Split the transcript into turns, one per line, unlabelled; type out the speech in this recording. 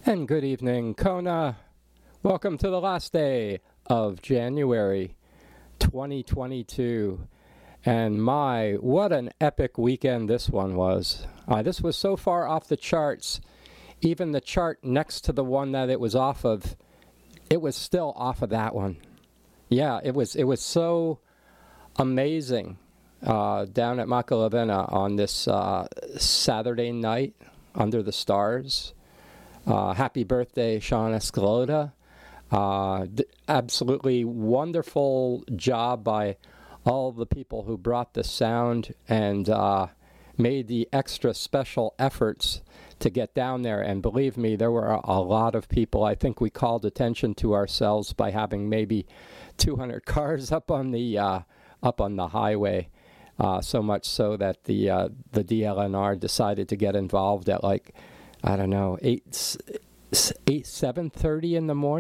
And good evening, Kona. Welcome to the last day of January 2022. And my, what an epic weekend this one was. This was so far off the charts, even the chart next to the one that it was off of, it was still off of that one. Yeah, it was so amazing down at Makalavena on this Saturday night under the stars. Happy birthday, Sean Escalota. Absolutely wonderful job by all the people who brought the sound and made the extra special efforts to get down there. And believe me, there were a lot of people. I think we called attention to ourselves by having maybe 200 cars up on the highway. So much so that the DLNR decided to get involved at 7:30 in the morning.